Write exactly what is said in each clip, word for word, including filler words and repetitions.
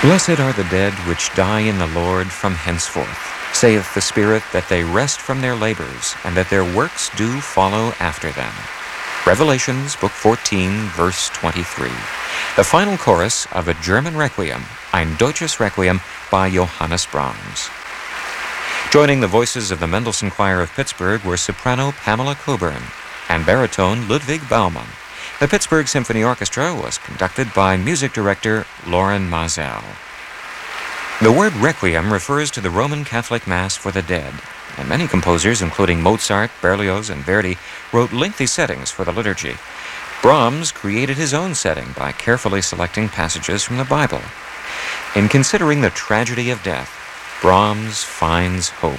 Blessed are the dead which die in the Lord from henceforth, saith the Spirit, that they rest from their labors, and that their works do follow after them. Revelations, Book fourteen, verse twenty-three. The final chorus of a German requiem, Ein Deutsches Requiem, by Johannes Brahms. Joining the voices of the Mendelssohn Choir of Pittsburgh were soprano Pamela Coburn and baritone Ludwig Baumann. The Pittsburgh Symphony Orchestra was conducted by music director Loren Maazel. The word requiem refers to the Roman Catholic Mass for the dead, and many composers, including Mozart, Berlioz, and Verdi, wrote lengthy settings for the liturgy. Brahms created his own setting by carefully selecting passages from the Bible. In considering the tragedy of death, Brahms finds hope.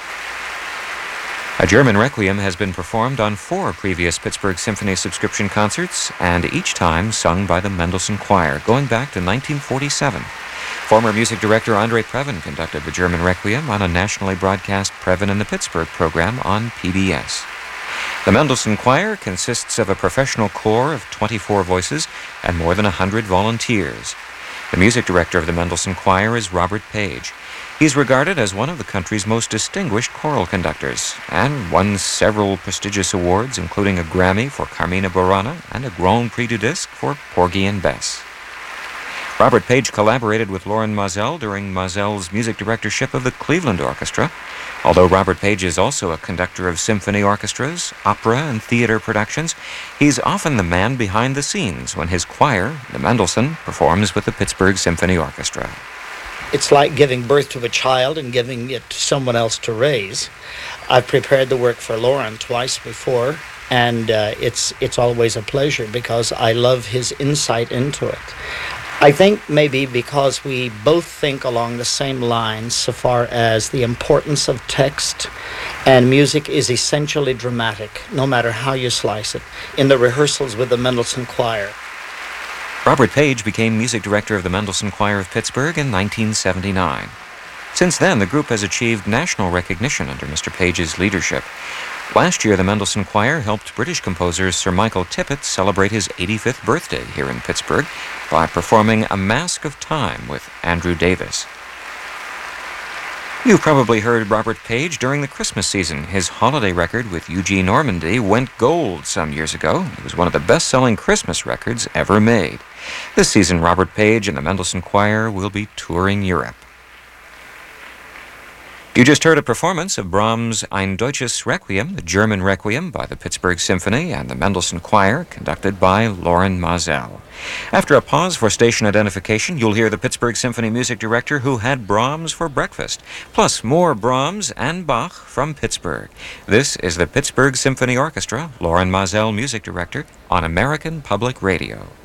A German requiem has been performed on four previous Pittsburgh Symphony subscription concerts, and each time sung by the Mendelssohn Choir, going back to nineteen forty-seven. Former music director Andre Previn conducted the German requiem on a nationally broadcast Previn in the Pittsburgh program on P B S. The Mendelssohn Choir consists of a professional corps of twenty-four voices and more than one hundred volunteers. The music director of the Mendelssohn Choir is Robert Page. He's regarded as one of the country's most distinguished choral conductors and won several prestigious awards, including a Grammy for Carmina Burana and a Grand Prix du Disque for Porgy and Bess. Robert Page collaborated with Loren Maazel during Maazel's music directorship of the Cleveland Orchestra. Although Robert Page is also a conductor of symphony orchestras, opera, and theater productions, he's often the man behind the scenes when his choir, the Mendelssohn, performs with the Pittsburgh Symphony Orchestra. It's like giving birth to a child and giving it to someone else to raise. I've prepared the work for Loren twice before, and uh, it's it's always a pleasure because I love his insight into it. I think maybe because we both think along the same lines so far as the importance of text, and music is essentially dramatic, no matter how you slice it, in the rehearsals with the Mendelssohn Choir. Robert Page became music director of the Mendelssohn Choir of Pittsburgh in nineteen seventy-nine. Since then, the group has achieved national recognition under Mister Page's leadership. Last year, the Mendelssohn Choir helped British composer Sir Michael Tippett celebrate his eighty-fifth birthday here in Pittsburgh by performing A Mask of Time with Andrew Davis. You've probably heard Robert Page during the Christmas season. His holiday record with Eugene Ormandy went gold some years ago. It was one of the best-selling Christmas records ever made. This season, Robert Page and the Mendelssohn Choir will be touring Europe. You just heard a performance of Brahms' Ein Deutsches Requiem, the German Requiem by the Pittsburgh Symphony and the Mendelssohn Choir, conducted by Loren Maazel. After a pause for station identification, you'll hear the Pittsburgh Symphony music director who had Brahms for breakfast, plus more Brahms and Bach from Pittsburgh. This is the Pittsburgh Symphony Orchestra, Loren Maazel music director, on American Public Radio.